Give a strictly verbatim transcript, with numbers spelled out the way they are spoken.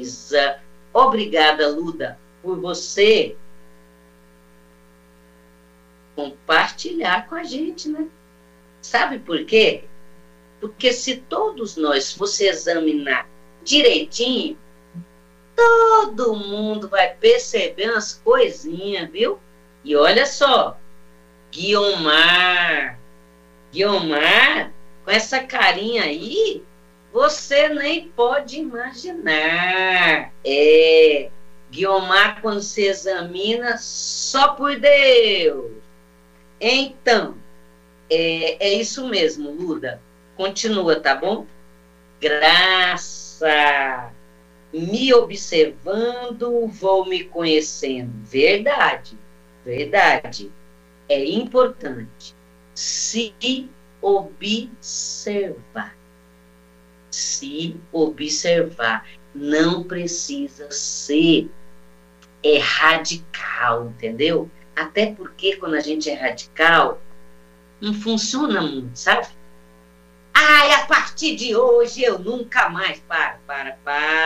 coisa. Obrigada, Luda, por você compartilhar com a gente, né? Sabe por quê? Porque se todos nós fosse examinar direitinho, todo mundo vai perceber umas coisinhas, viu? E olha só, Guiomar, Guiomar, com essa carinha aí, você nem pode imaginar. É, Guiomar, quando se examina, só por Deus. Então, é, é isso mesmo, Luda. Continua, tá bom? Graça. Me observando, vou me conhecendo. Verdade, verdade. É importante se observar. Se observar. Não precisa ser é, radical, entendeu? Até porque quando a gente é radical, não funciona muito, sabe? Ai, a partir de hoje eu nunca mais. Para, para, para.